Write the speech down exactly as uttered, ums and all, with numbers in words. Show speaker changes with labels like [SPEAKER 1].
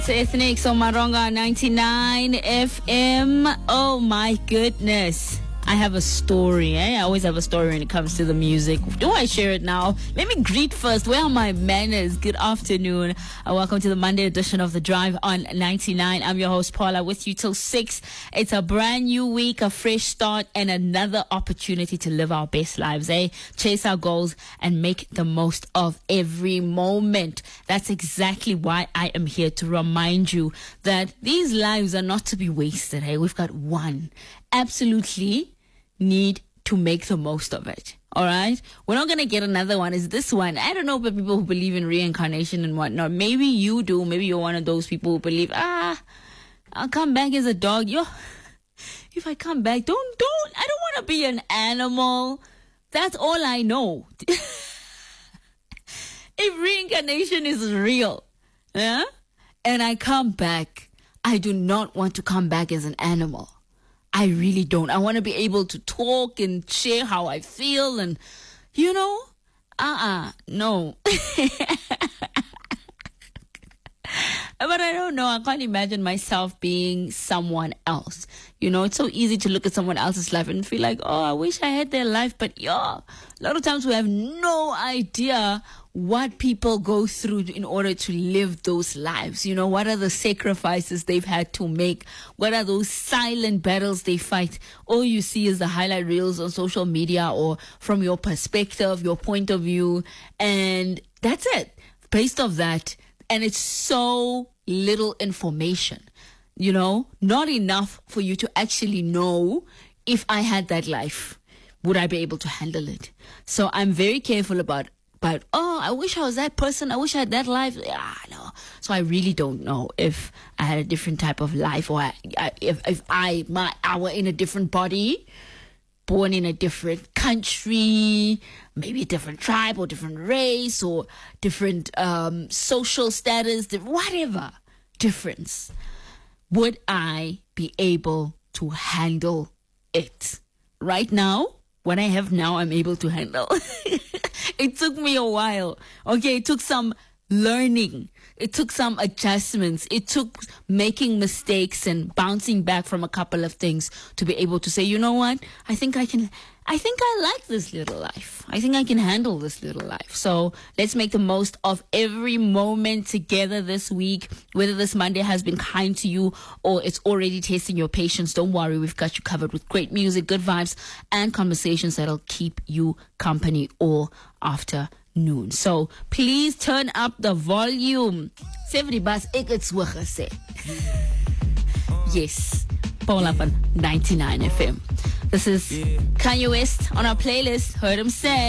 [SPEAKER 1] Ethnics on Maronga ninety-nine F M. Oh my goodness. I have a story, eh? I always have a story when it comes to the music. Do I share it now? Let me greet first. Where are my manners? Good afternoon. Uh, welcome to the Monday edition of The Drive on ninety-nine. I'm your host, Paula, with you till six. It's a brand new week, a fresh start, and another opportunity to live our best lives, eh? Chase our goals and make the most of every moment. That's exactly why I am here, to remind you that these lives are not to be wasted, eh? We've got one. Absolutely need to make the most of it. All right? We're not going to get another one. It's this one. I don't know about people who believe in reincarnation and whatnot. Maybe you do. Maybe you're one of those people who believe, ah, I'll come back as a dog. Yo, if I come back, don't, don't, I don't want to be an animal. That's all I know. If reincarnation is real, yeah, and I come back, I do not want to come back as an animal. I really don't. I want to be able to talk and share how I feel and, you know, uh-uh, no. But I don't know. I can't imagine myself being someone else. You know, it's so easy to look at someone else's life and feel like, oh, I wish I had their life. But yeah, a lot of times we have no idea what people go through in order to live those lives. You know, what are the sacrifices they've had to make? What are those silent battles they fight? All you see is the highlight reels on social media or from your perspective, your point of view. And that's it. Based off that, and it's so little information, you know, not enough for you to actually know, if I had that life, would I be able to handle it? So I'm very careful about, but, oh, I wish I was that person. I wish I had that life. Yeah, no. So I really don't know if I had a different type of life, or I, I, if, if I, my, I were in a different body, born in a different country, maybe a different tribe or different race or different um, social status, whatever difference, would I be able to handle it? Right now, what I have now, I'm able to handle. It took me a while. Okay, it took some learning. It took some adjustments. It took making mistakes and bouncing back from a couple of things to be able to say, you know what? I think I can, I think I like this little life. I think I can handle this little life. So let's make the most of every moment together this week. Whether this Monday has been kind to you or it's already testing your patience, don't worry. We've got you covered with great music, good vibes, and conversations that'll keep you company all afternoon. So please turn up the volume. seventy bus, ek het so gesê. Yes, Paula van ninety-nine F M. This is Kanye West on our playlist. Heard him say.